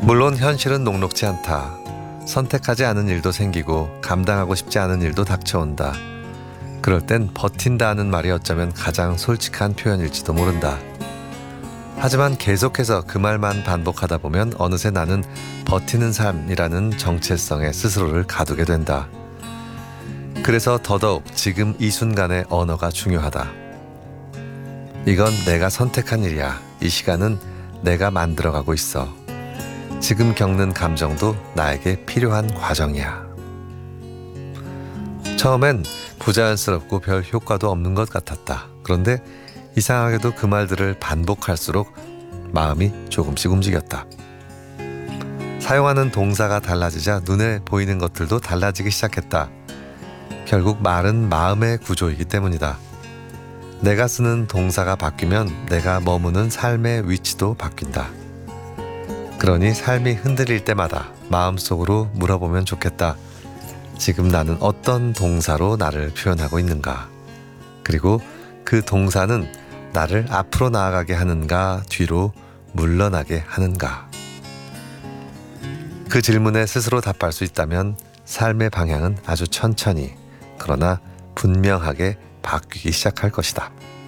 물론 현실은 녹록지 않다. 선택하지 않은 일도 생기고 감당하고 싶지 않은 일도 닥쳐온다. 그럴 땐 버틴다는 말이 어쩌면 가장 솔직한 표현일지도 모른다. 하지만 계속해서 그 말만 반복하다 보면 어느새 나는 버티는 삶이라는 정체성에 스스로를 가두게 된다. 그래서 더더욱 지금 이 순간의 언어가 중요하다. 이건 내가 선택한 일이야. 이 시간은 내가 만들어가고 있어. 지금 겪는 감정도 나에게 필요한 과정이야. 처음엔 부자연스럽고 별 효과도 없는 것 같았다. 그런데 이상하게도 그 말들을 반복할수록 마음이 조금씩 움직였다. 사용하는 동사가 달라지자 눈에 보이는 것들도 달라지기 시작했다. 결국 말은 마음의 구조이기 때문이다. 내가 쓰는 동사가 바뀌면 내가 머무는 삶의 위치도 바뀐다. 그러니 삶이 흔들릴 때마다 마음속으로 물어보면 좋겠다. 지금 나는 어떤 동사로 나를 표현하고 있는가? 그리고 그 동사는 나를 앞으로 나아가게 하는가, 뒤로 물러나게 하는가? 그 질문에 스스로 답할 수 있다면 삶의 방향은 아주 천천히, 그러나 분명하게 바뀌기 시작할 것이다.